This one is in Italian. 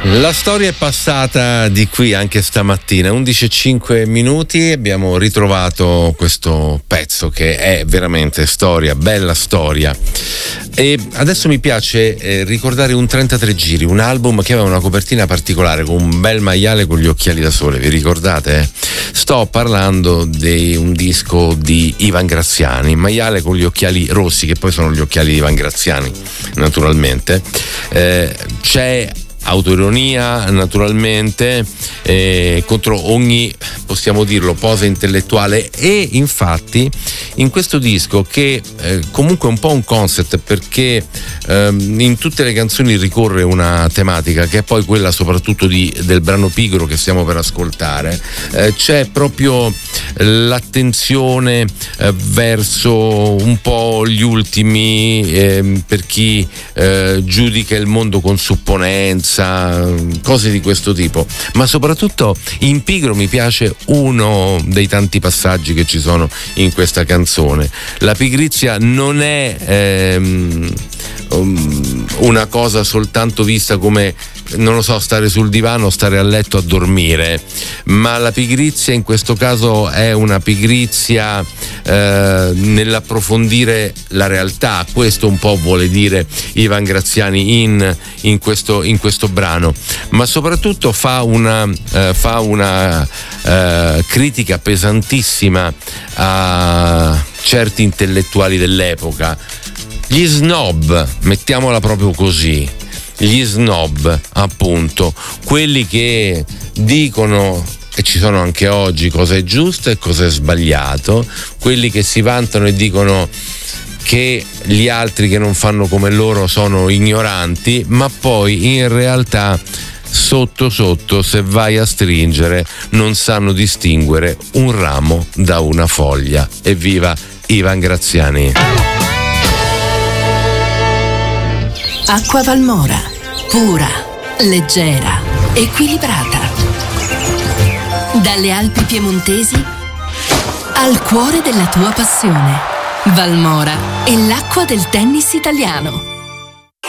La storia è passata di qui anche stamattina, 11:05, abbiamo ritrovato questo pezzo che è veramente storia, bella storia. E adesso mi piace ricordare un 33 giri, un album che aveva una copertina particolare con un bel maiale con gli occhiali da sole, vi ricordate? Sto parlando di un disco di Ivan Graziani, maiale con gli occhiali rossi, che poi sono gli occhiali di Ivan Graziani naturalmente. C'è autoironia naturalmente contro ogni, possiamo dirlo, posa intellettuale, e infatti in questo disco, che comunque è un po' un concept, perché in tutte le canzoni ricorre una tematica che è poi quella soprattutto del brano Pigro che stiamo per ascoltare, c'è proprio l'attenzione verso un po' gli ultimi, per chi giudica il mondo con supponenza, cose di questo tipo. Ma soprattutto in Pigro mi piace uno dei tanti passaggi che ci sono in questa canzone. La pigrizia non è una cosa soltanto vista come, non lo so, stare sul divano, stare a letto a dormire, ma la pigrizia in questo caso è una pigrizia nell'approfondire la realtà. Questo un po' vuole dire Ivan Graziani in questo brano, ma soprattutto fa una critica pesantissima a certi intellettuali dell'epoca, gli snob, mettiamola proprio così, gli snob, appunto, quelli che dicono, e ci sono anche oggi, cosa è giusto e cosa è sbagliato, quelli che si vantano e dicono che gli altri che non fanno come loro sono ignoranti, ma poi in realtà sotto sotto, se vai a stringere, non sanno distinguere un ramo da una foglia. Evviva Ivan Graziani. Acqua Valmora, pura, leggera, equilibrata. Dalle Alpi piemontesi al cuore della tua passione. Valmora è l'acqua del tennis italiano.